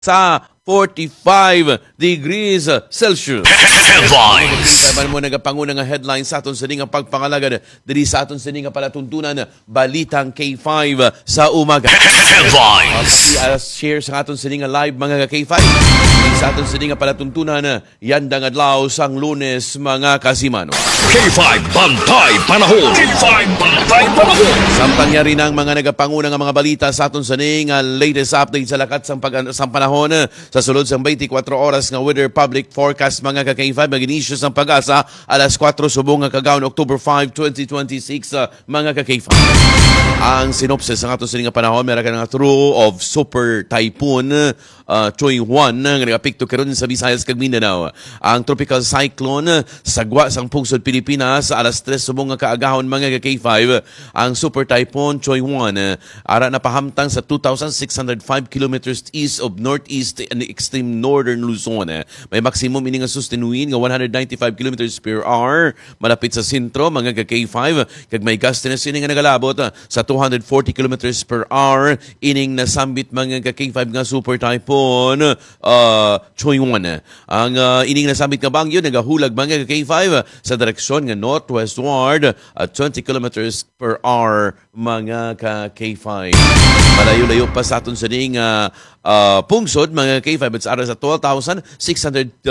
sa 45 degrees Celsius. Headlines. Sabi mo nagapanguna nga headlines sa aton sa nga pagpangalagad diri sa aton sa nga palatuntunan Balitang K5 sa umaga. Headlines. Share sa aton sa nga live mga K5 diri sa aton sa nga palatuntunan yandang adlaw sang Lunes mga kasimano. K5 Bantay Panahon. K5 Bantay Panahon. Sampangyari ng mga nagapanguna nga mga balita sa aton sa nga latest update sa lakat sang panahon sa sulod sang 24 oras nga weather public forecast mga ka-K5 mag-inisyo sang pag-asa alas 4 subong nga kagawon October 5, 2026 mga ka-K5. Ang synopsis ng ato sa nga panahon meron ka nga through of super typhoon Choy Juan nga nagapikto karon sa Visayas kag Mindanao. Ang tropical cyclone sagwa sang pungsod Pilipinas alas 3 subong nga kaagahon mga ka-K5. Ang super typhoon Choy Juan ara napahamtang sa 2,605 kilometers east of northeast and extreme northern Luzon. May maximum ini nga sustinuin nga 195 kilometers per hour malapit sa sentro mga ka-K5 kag may gustiness ini nga nagalabot sa 240 kilometers per hour ining nasambit mga ka-K5 nga super typhoon Choy Juan. Ang ining nasambit nga bangyo nagahulag mga ka-K5 sa direksyon nga northwestward at 20 kilometers per hour mga ka-K5. Malayo-layo pa sa aton sa ning pungsod mga K5 at sa sa 12,605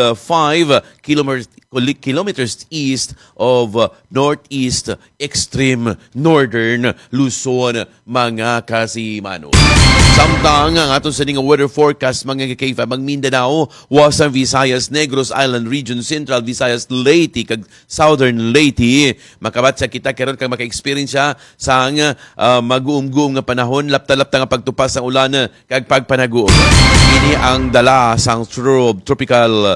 kilometers east of northeast extreme northern Luzon mga kasimano. Samtang ang aton sa nga weather forecast mga K5 ang Mindanao, Wasang Visayas, Negros Island Region, Central Visayas, Leyte kag Southern Leyte makabatsa kita karon kag maka-experience siya sa mag-uum-guum nga panahon lapta-lapta nga pagtupas ang ulan kag pagpanaguom. Ini ang dala sang tropical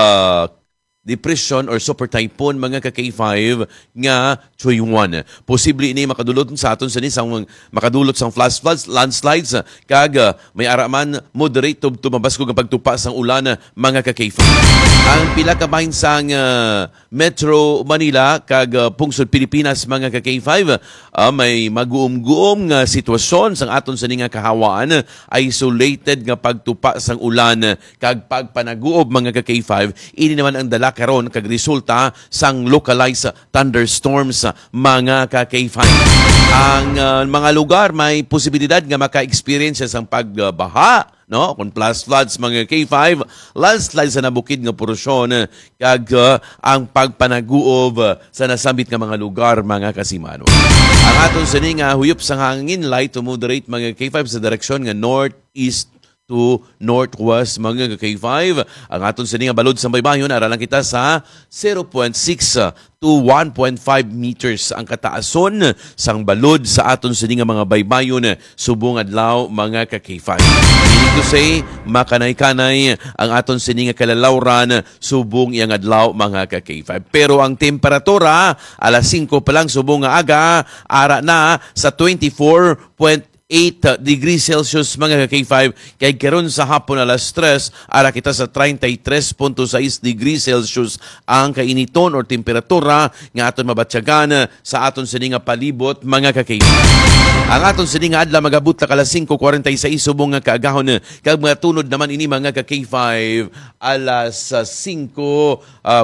depression or super typhoon mga ka-K5 nga Choy Juan. Posible ini makadulot sa aton sa nisang makadulot sang flash floods, landslides kag may araman moderate to tumabas nga pagtupa sang ulan mga ka-K5. Ang pila ka bahin sang Metro Manila kag pungsod Pilipinas mga ka-K5 may mag-uum-guom nga sitwasyon sang aton sa nga kahawaan, isolated nga pagtupa sang ulan kag pagpanaguob mga ka-K5. Ini naman ang dala karon kag resulta sang localized thunderstorms mga ka-K5. Ang mga lugar may posibilidad nga maka-experience sang pagbaha, no? Kung plus floods mga K5, landslides sa nabukid nga porosyon kag ang pagpanaguob sa nasambit nga mga lugar mga kasimano. Ang aton sa nga huyop sang hangin light to moderate mga K5 sa direksyon nga northeast to northwest mga K5. Ang aton sa nga balod sa baybayon aralan kita sa 0.6 to 1.5 meters ang kataason sang balod sa aton sa nga mga baybayon subong adlaw mga ka-K5. Meaning to say, makanay-kanay ang aton sa nga kalalawran subong iyang adlaw mga ka-K5. Pero ang temperatura alas 5 pa lang subong nga aga ara na sa 24.8 degrees Celsius mga ka-K5 kay karon sa hapon alas 3 ara kita sa 33.6 degrees Celsius ang kainiton or temperatura nga aton mabatyagan sa aton sa nga palibot mga ka-K5. Ang aton sa nga adlaw magabot ta alas 5:46 subong nga kaagahon kag mga tunod naman ini mga ka-K5 alas 5:43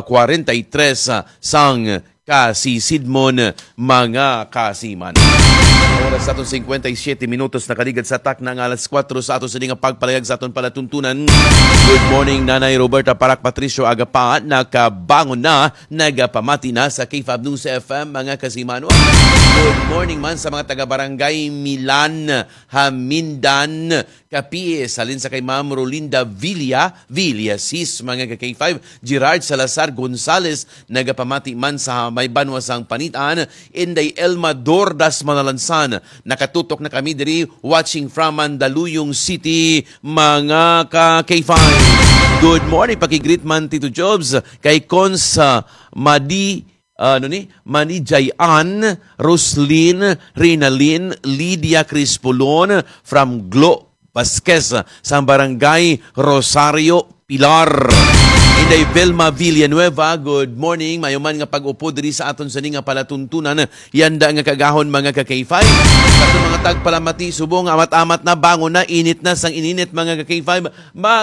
sang kasisidmon mga kasiman. Oras sa aton 57 minutos nakaligad sa tak ng alas 4 sa aton sa nga pagpalayag sa aton palatuntunan. Good morning Nanay Roberta Parak Patricio Agapa, nakabangon na, nagapamati na sa K5 News FM mga kasimano. Good morning man sa mga taga-barangay Milan, Hamindan, Capiz, halin sa kay Ma'am Rolinda Villasis mga ka-K5, Gerard Salazar Gonzales, nagapamati man sa may banwasang panitaan, Inday Elma Dordas Manalansan, nakatutok na kami diri watching from Mandaluyong City mga ka-K5. Good morning, pakigreet man Tito Jobs kay Cons Manijayan, Roslyn, Rinalyn, Lydia Crispolon from Glo Vasquez sa barangay Rosario Pilar. Inday Vilma Villanueva, good morning. Mayuman nga pag-upo diri sa aton sa nga palatuntunan. Yanda nga kagahon mga ka-K5. Sa mga tagpalamati, subong amat-amat na bangon na, init na sang ininit mga ka-K5.